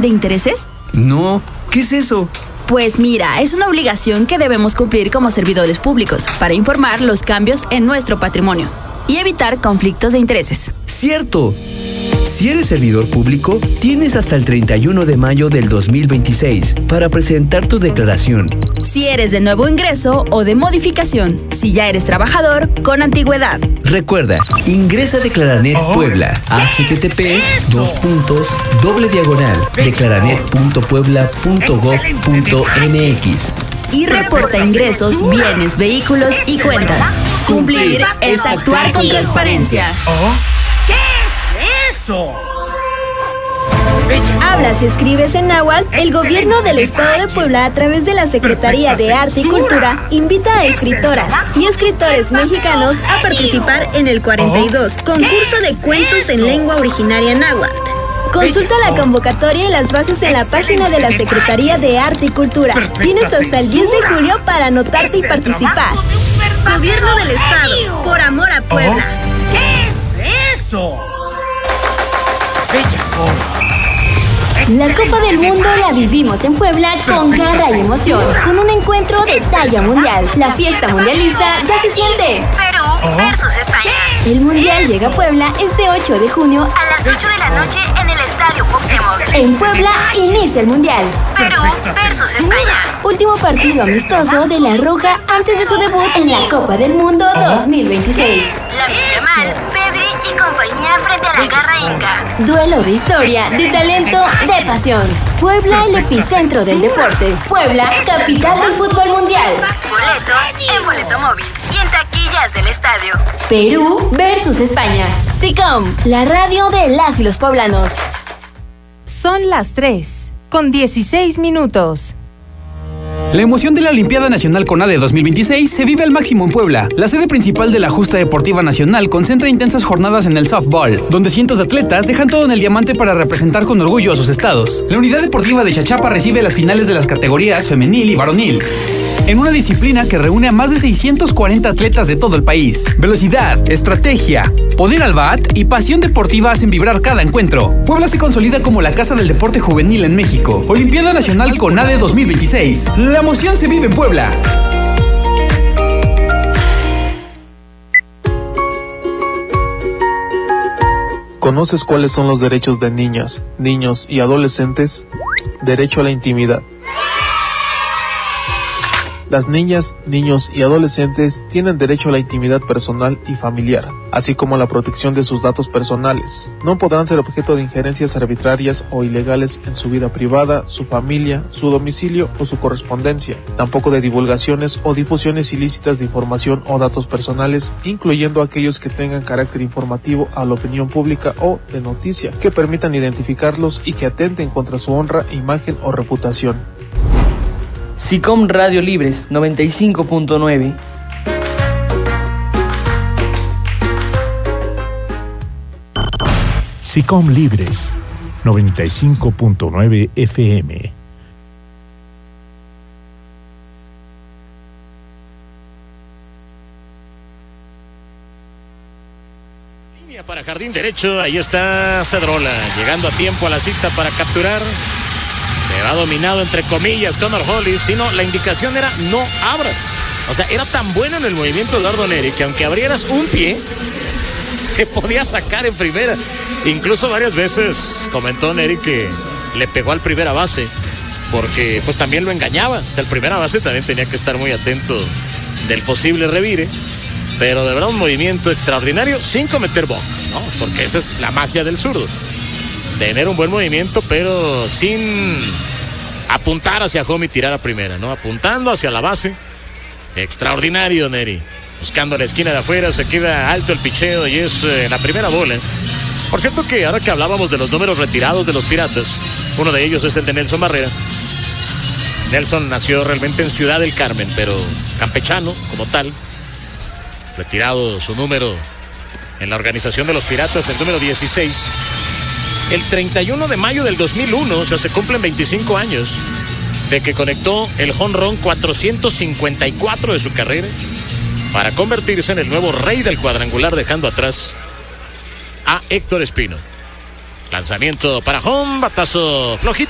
de intereses? No, ¿qué es eso? Pues mira, es una obligación que debemos cumplir como servidores públicos para informar los cambios en nuestro patrimonio y evitar conflictos de intereses. ¡Cierto! Si eres servidor público, tienes hasta el 31 de mayo del 2026 para presentar tu declaración. Si eres de nuevo ingreso o de modificación, si ya eres trabajador con antigüedad. Recuerda, ingresa a Declaranet Puebla, http://declaranet.puebla.gov.mx Y reporta ingresos, bienes, vehículos y cuentas. Cumplir es actuar con transparencia. ¿Qué es eso? Hablas y escribes en náhuatl. El gobierno del estado de Puebla, a través de la Secretaría de Arte y Cultura, invita a escritoras y escritores mexicanos a participar en el 42 concurso de cuentos en lengua originaria náhuatl. Consulta la convocatoria y las bases en la página de la Secretaría de Arte y Cultura. Tienes hasta el 10 de julio para anotarte y participar. Gobierno del Estado, por amor a Puebla. ¿Qué es eso? La Copa del Mundo la vivimos en Puebla con garra y emoción, con un encuentro de talla mundial. La fiesta mundializa ya se siente. Perú versus España. El mundial llega a Puebla este 8 de junio A las 8 de la noche en el Estadio Cuauhtémoc. En Puebla inicia el mundial. Perú versus España. Último partido amistoso de La Roja antes de su debut en la Copa del Mundo 2026. Lamine Yamal, Pedri y compañía frente a la garra inca. Duelo de historia, de talento, de pasión. Puebla, el epicentro del deporte. Puebla, capital del fútbol mundial. Boletos en Boleto Móvil y en taquillas del estadio. Perú versus España. SICOM, la radio de las y los poblanos. Son las 3:16. La emoción de la Olimpiada Nacional CONADE 2026 se vive al máximo en Puebla. La sede principal de la Justa Deportiva Nacional concentra intensas jornadas en el softball, donde cientos de atletas dejan todo en el diamante para representar con orgullo a sus estados. La Unidad Deportiva de Chachapa recibe las finales de las categorías femenil y varonil, en una disciplina que reúne a más de 640 atletas de todo el país. Velocidad, estrategia, poder al bat y pasión deportiva hacen vibrar cada encuentro. Puebla se consolida como la casa del deporte juvenil en México. Olimpiada Nacional CONADE 2026. La emoción se vive en Puebla. ¿Conoces cuáles son los derechos de niñas, niños y adolescentes? Derecho a la intimidad. Las niñas, niños y adolescentes tienen derecho a la intimidad personal y familiar, así como a la protección de sus datos personales. No podrán ser objeto de injerencias arbitrarias o ilegales en su vida privada, su familia, su domicilio o su correspondencia, tampoco de divulgaciones o difusiones ilícitas de información o datos personales, incluyendo aquellos que tengan carácter informativo a la opinión pública o de noticia, que permitan identificarlos y que atenten contra su honra, imagen o reputación. SICOM Radio Libres 95.9. SICOM Libres 95.9 FM. Línea para jardín derecho, ahí está Cedrola, llegando a tiempo a la cita para capturar. Se va dominado entre comillas Connor Hollis, sino la indicación era no abras. O sea, era tan bueno en el movimiento de Eduardo Neri que aunque abrieras un pie, te podía sacar en primera. Incluso varias veces comentó Neri que le pegó al primera base, porque pues también lo engañaba. O sea, el primera base también tenía que estar muy atento del posible revire. Pero de verdad un movimiento extraordinario sin cometer boca, ¿no? Porque esa es la magia del zurdo. Tener un buen movimiento, pero sin apuntar hacia home y tirar a primera, ¿no? Apuntando hacia la base. Extraordinario, Neri. Buscando la esquina de afuera, se queda alto el picheo y es la primera bola. Por cierto que ahora que hablábamos de los números retirados de los Piratas, uno de ellos es el de Nelson Barrera. Nelson nació realmente en Ciudad del Carmen, pero campechano como tal. Retirado su número en la organización de los Piratas, el número 16. El 31 de mayo del 2001, o sea, se cumplen 25 años de que conectó el jonrón 454 de su carrera para convertirse en el nuevo rey del cuadrangular, dejando atrás a Héctor Espino. Lanzamiento para home, batazo flojito.